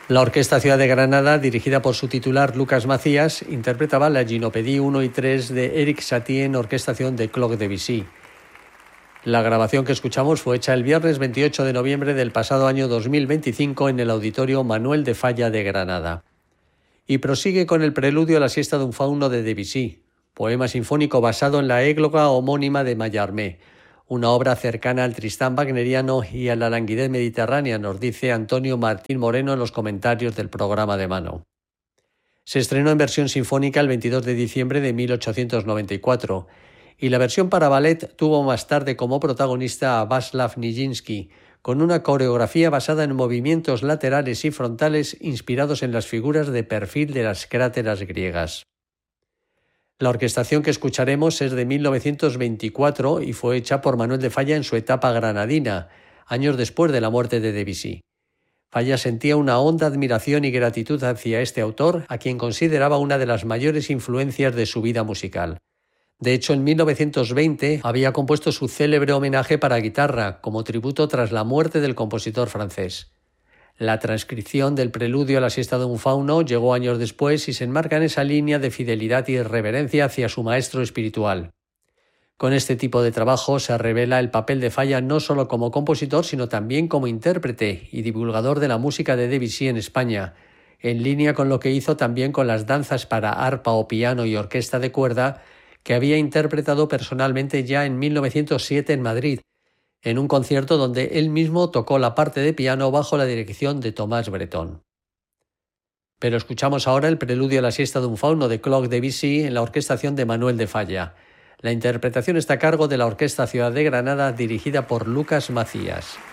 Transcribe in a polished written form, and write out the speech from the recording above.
La Orquesta Ciudad de Granada, dirigida por su titular Lucas Macías, interpretaba la Ginopédie 1 y 3 de Éric Satie en orquestación de Claude Debussy. La grabación que escuchamos fue hecha el viernes 28 de noviembre del pasado año 2025 en el Auditorio Manuel de Falla de Granada. Y prosigue con el preludio a la siesta de un fauno de Debussy, poema sinfónico basado en la égloga homónima de Mallarmé, una obra cercana al Tristán wagneriano y a la languidez mediterránea, nos dice Antonio Martín Moreno en los comentarios del programa de mano. Se estrenó en versión sinfónica el 22 de diciembre de 1894 y la versión para ballet tuvo más tarde como protagonista a Václav Nijinsky, con una coreografía basada en movimientos laterales y frontales inspirados en las figuras de perfil de las cráteras griegas. La orquestación que escucharemos es de 1924 y fue hecha por Manuel de Falla en su etapa granadina, años después de la muerte de Debussy. Falla sentía una honda admiración y gratitud hacia este autor, a quien consideraba una de las mayores influencias de su vida musical. De hecho, en 1920 había compuesto su célebre homenaje para guitarra, como tributo tras la muerte del compositor francés. La transcripción del preludio a la siesta de un fauno llegó años después y se enmarca en esa línea de fidelidad y reverencia hacia su maestro espiritual. Con este tipo de trabajo se revela el papel de Falla no solo como compositor, sino también como intérprete y divulgador de la música de Debussy en España, en línea con lo que hizo también con las danzas para arpa o piano y orquesta de cuerda que había interpretado personalmente ya en 1907 en Madrid, en un concierto donde él mismo tocó la parte de piano bajo la dirección de Tomás Bretón. Pero escuchamos ahora el preludio a la siesta de un fauno de Claude Debussy en la orquestación de Manuel de Falla. La interpretación está a cargo de la Orquesta Ciudad de Granada, dirigida por Lucas Macías.